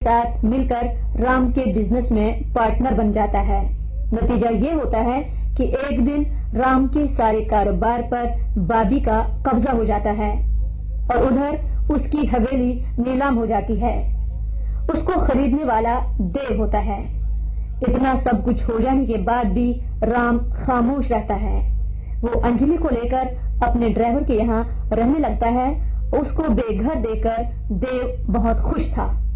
साथ मिलकर राम के बिजनेस में पार्टनर बन जाता है। नतीजा ये होता है कि एक दिन राम के सारे कारोबार पर बाबी का कब्जा हो जाता है और उधर उसकी हवेली नीलाम हो जाती है। उसको खरीदने वाला देव होता है। इतना सब कुछ हो जाने के बाद भी राम खामोश रहता है। वो अंजलि को लेकर अपने ड्राइवर के यहाँ रहने लगता है। उसको बेघर देकर देव बहुत खुश था।